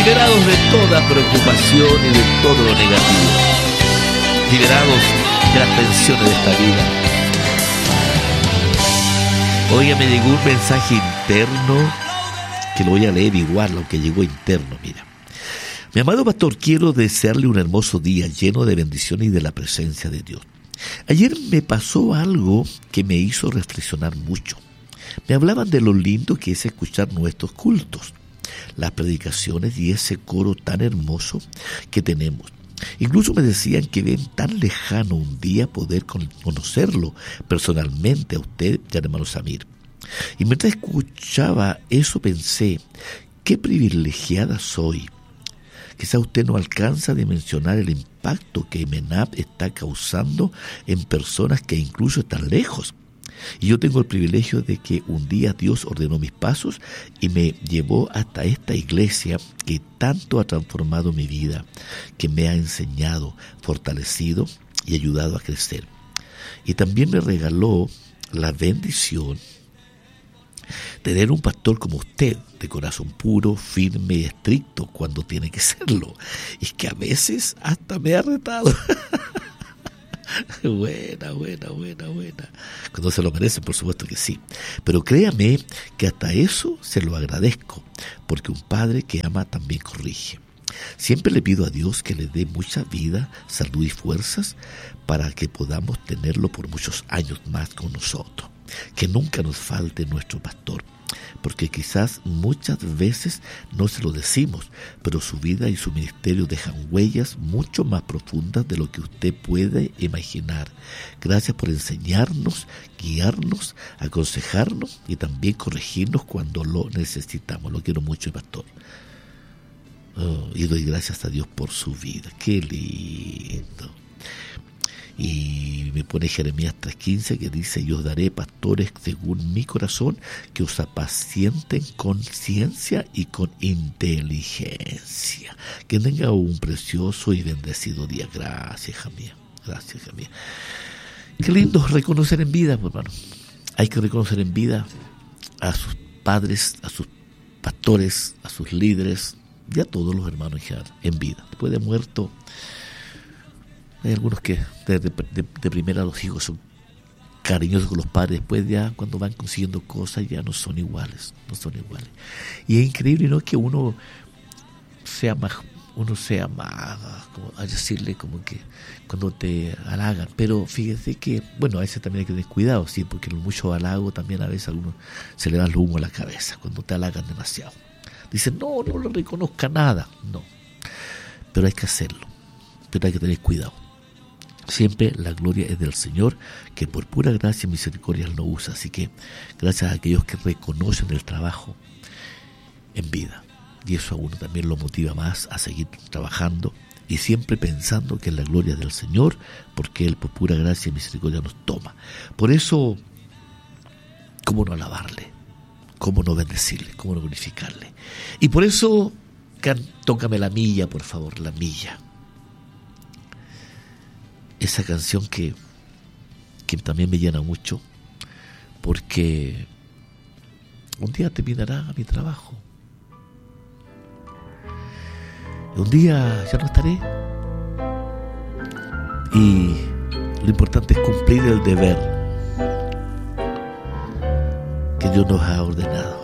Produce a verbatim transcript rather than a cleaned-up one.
liberados de toda preocupación y de todo lo negativo, liberados de las tensiones de esta vida. Oiga, me llegó un mensaje interno que lo voy a leer igual, aunque llegó interno, mira. Mi amado pastor, quiero desearle un hermoso día lleno de bendiciones y de la presencia de Dios. Ayer me pasó algo que me hizo reflexionar mucho. Me hablaban de lo lindo que es escuchar nuestros cultos, las predicaciones y ese coro tan hermoso que tenemos. Incluso me decían que ven tan lejano un día poder conocerlo personalmente a usted y al hermano Samir. Y mientras escuchaba eso pensé, qué privilegiada soy. Quizá usted no alcanza a dimensionar el impacto que MENAP está causando en personas que incluso están lejos. Y yo tengo el privilegio de que un día Dios ordenó mis pasos y me llevó hasta esta iglesia que tanto ha transformado mi vida, que me ha enseñado, fortalecido y ayudado a crecer. Y también me regaló la bendición de tener un pastor como usted, de corazón puro, firme y estricto cuando tiene que serlo. Y que a veces hasta me ha retado. Buena, buena, buena, buena. Cuando se lo merece, por supuesto que sí. Pero créame que hasta eso se lo agradezco, porque un padre que ama también corrige. Siempre le pido a Dios que le dé mucha vida, salud y fuerzas para que podamos tenerlo por muchos años más con nosotros. Que nunca nos falte nuestro pastor, porque quizás muchas veces no se lo decimos, pero su vida y su ministerio dejan huellas mucho más profundas de lo que usted puede imaginar. Gracias por enseñarnos, guiarnos, aconsejarnos y también corregirnos cuando lo necesitamos. Lo quiero mucho, pastor. Oh, y doy gracias a Dios por su vida. Qué lindo. Y me pone Jeremías tres quince que dice: yo os daré pastores según mi corazón, que os apacienten con ciencia y con inteligencia. Que tenga un precioso y bendecido día. Gracias, hija mía. Gracias, hija mía. Qué lindo reconocer en vida, hermano. Hay que reconocer en vida a sus padres, a sus pastores, a sus líderes y a todos los hermanos en vida. Después de muerto, hay algunos que de, de, de, de primera los hijos son cariñosos con los padres, después ya cuando van consiguiendo cosas ya no son iguales, no son iguales. Y es increíble, ¿no?, que uno sea más, uno sea más, como a decirle, como que cuando te halagan, pero fíjese que, bueno, a veces también hay que tener cuidado, sí, porque el mucho halago también a veces a uno se le da el humo a la cabeza cuando te halagan demasiado. Dicen, no, no le reconozca nada, no, pero hay que hacerlo, pero hay que tener cuidado. Siempre la gloria es del Señor, que por pura gracia y misericordia lo usa. Así que gracias a aquellos que reconocen el trabajo en vida. Y eso a uno también lo motiva más a seguir trabajando y siempre pensando que es la gloria del Señor, porque Él por pura gracia y misericordia nos toma. Por eso, ¿cómo no alabarle? ¿Cómo no bendecirle? ¿Cómo no glorificarle? Y por eso, can, tócame la milla, por favor, la milla. Esa canción que, que también me llena mucho, porque un día terminará mi trabajo. Un día ya no estaré. Y lo importante es cumplir el deber que Dios nos ha ordenado.